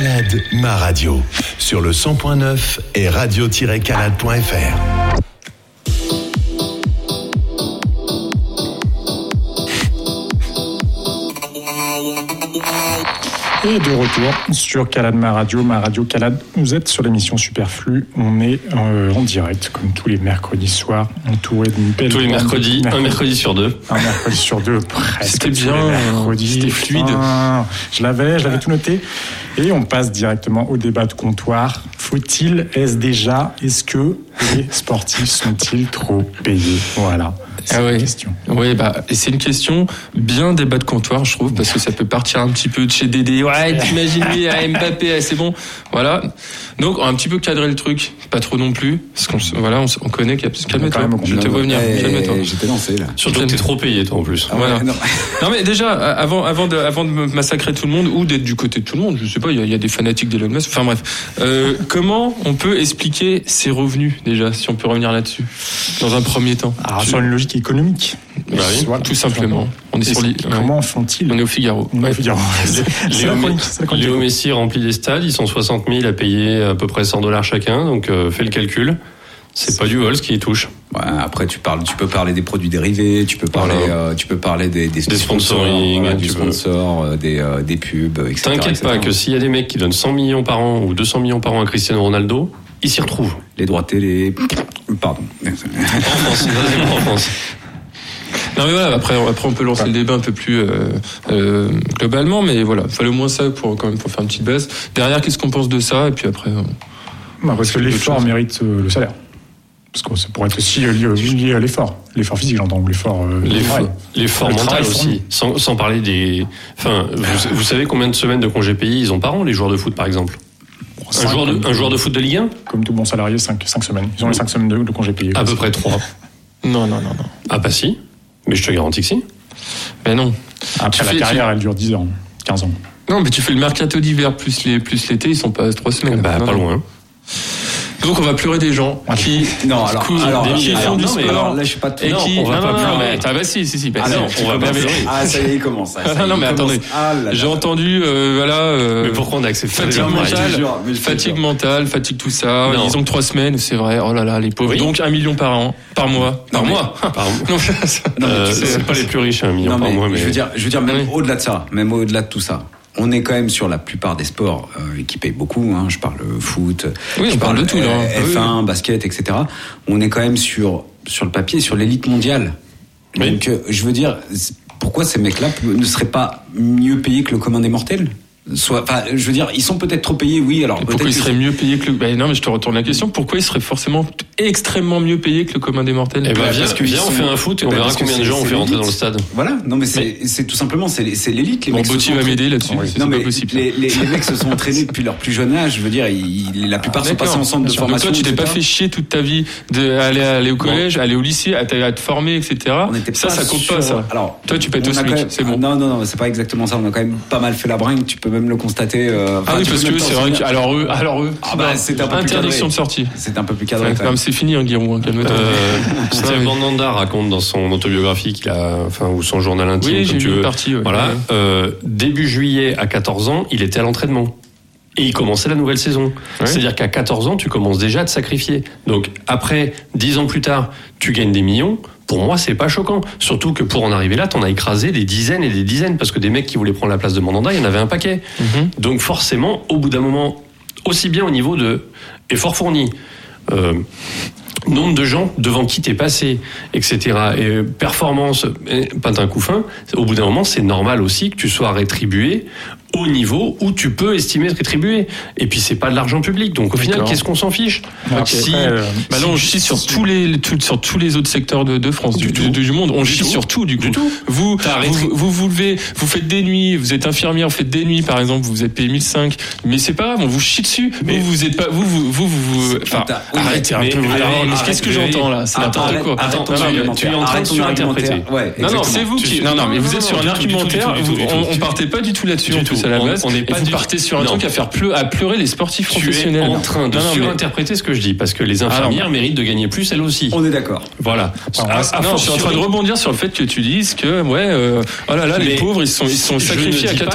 Calade, ma radio. Sur le 100.9 et radio-calade.fr. Et de retour sur Calade, ma radio Calade. Vous êtes sur l'émission Superflu. On est en direct, comme tous les mercredis soirs, entouré d'une belle... Tous les mercredis, un mercredi sur deux. Un mercredi sur deux, presque. C'était bien, c'était fluide. Je l'avais tout noté. Et on passe directement au débat de comptoir. Est-ce que les sportifs sont-ils trop payés? Voilà. C'est une question. Oui, et c'est une question bien débat de comptoir, je trouve, parce que ça peut partir un petit peu de chez Dédé. Ouais, t'imagines lui à Mbappé, c'est bon. Voilà. Donc, on a un petit peu cadré le truc. Pas trop non plus. Parce qu'on connaît qu'il y a... Calme-toi. Je te vois venir. Calme-toi. J'étais lancé, là. Surtout que t'es trop payé, toi, en plus. Voilà. Ouais, non, mais déjà, avant de massacrer tout le monde, ou d'être du côté de tout le monde, je sais pas, il y a des fanatiques d'Elon Musk. Enfin, bref. Comment on peut expliquer ces revenus, déjà, si on peut revenir là-dessus, dans un premier temps? Alors, sur une logique économique. Bah oui, voilà, tout simplement. On est sur comment font-ils? On est au Figaro. Léo Messi remplit des stades, ils sont 60 000 à payer à peu près $100 chacun, donc fais le calcul. C'est pas du vol ce qui y touche. Ouais, après tu peux parler des produits dérivés, tu peux parler des sponsoring, du sponsor, des pubs, etc. T'inquiète pas que s'il y a des mecs qui donnent 100 millions par an ou 200 millions par an à Cristiano Ronaldo, ils s'y retrouvent. Les droits télé, pardon. En France. Non mais voilà, après on peut lancer le débat un peu plus globalement, mais voilà, il fallait au moins ça pour faire une petite base. Derrière, qu'est-ce qu'on pense de ça? Et puis après... parce que l'effort mérite le salaire. Parce que ça pourrait être aussi lié à l'effort physique, j'entends, ou l'effort mental aussi. Sans parler des... Enfin, vous savez combien de semaines de congés payés ils ont par an, les joueurs de foot par exemple? Un joueur de foot de Ligue 1? Comme tout bon salarié, 5 semaines. Ils ont les 5 semaines de congés payés. À peu près 3. Non. Ah bah si. Mais je te garantis que si. Mais non. Après, la carrière, elle dure 10 ans, 15 ans. Non, mais tu fais le mercato d'hiver plus l'été, ils sont pas à 3 semaines. Pas loin. Donc on va pleurer des gens qui font du sport. Là je suis pas tout. On va pas pleurer. Ah bah si. On va pas pleurer. Ah ça y est, il commence. Non mais attendez. J'ai entendu mais pourquoi on a accepté fatigue mentale, fatigue tout ça. Ils ont que 3 semaines, c'est vrai. Oh là là, les pauvres. Donc 1 million par an, par mois. Par mois. C'est pas les plus riches 1 million par mois, mais je veux dire même au-delà de tout ça. On est quand même sur la plupart des sports qui payent beaucoup. Je parle foot, je parle de tout. F1, basket, etc. On est quand même sur le papier, sur l'élite mondiale. Oui. Donc, je veux dire, pourquoi ces mecs-là ne seraient pas mieux payés que le commun des mortels ? Je veux dire, ils sont peut-être trop payés, oui. Alors pourquoi ils seraient mieux payés que le... non, mais je te retourne la question. Pourquoi ils seraient forcément extrêmement mieux payés que le commun des mortels? Viens, on fait un foot et on verra combien de gens on fait rentrer dans le stade. Voilà. Non, mais c'est tout simplement, c'est l'élite. Mon Botti va m'aider là-dessus. C'est pas possible. Les mecs se sont entraînés depuis leur plus jeune âge. Je veux dire, la plupart sont passés en centre de formation. Toi, tu t'es pas fait chier toute ta vie d'aller au collège, aller au lycée, à te former, etc. Ça compte pas, ça. Alors, toi, tu payes ton SMIC, c'est bon. Non, c'est pas exactement ça. On a quand même pas mal fait la bringue. Tu peux même le constater. Oui, parce que c'est vrai que alors eux, c'est un peu interdiction de sortie. C'est un peu plus cadré. C'est fini, Guirou. Calme-toi. Steve Mandanda raconte dans son autobiographie ou son journal intime, oui, comme tu veux. Voilà. Début juillet, à 14 ans, il était à l'entraînement. Et il commençait la nouvelle saison. Ouais. C'est-à-dire qu'à 14 ans, tu commences déjà à te sacrifier. Donc après, 10 ans plus tard, tu gagnes des millions. Pour moi, c'est pas choquant. Surtout que pour en arriver là, t'en as écrasé des dizaines et des dizaines. Parce que des mecs qui voulaient prendre la place de Mandanda, il y en avait un paquet. Mm-hmm. Donc forcément, au bout d'un moment, aussi bien au niveau de effort fourni, nombre de gens devant qui t'es passé, etc. Et performance, pas d'un coup fin, au bout d'un moment, c'est normal aussi que tu sois rétribué au niveau où tu peux estimer être rétribué. Et puis c'est pas de l'argent public, donc au final, qu'est-ce qu'on s'en fiche? Là, on chie sur tous les autres secteurs de France, du monde. On chie sur tout, du coup. Vous levez, vous faites des nuits, vous êtes infirmière, vous faites des nuits, par exemple, vous êtes payé 1 500, mais c'est pas grave, on vous chie dessus. Mais vous êtes pas, arrêtez un peu. Mais qu'est-ce que j'entends là? C'est n'importe quoi. Tu es en train de surinterpréter. Non, c'est vous qui. Non, mais vous êtes sur un argumentaire. On partait pas du tout là-dessus. À la base, on n'est pas parti sur un truc à pleurer les sportifs professionnels. Tu es en train de surinterpréter ce que je dis, parce que les infirmières méritent de gagner plus elles aussi. On est d'accord. Voilà. Je suis en train de rebondir sur le fait que tu dises que oh là là, les pauvres ils sont sacrifiés à 14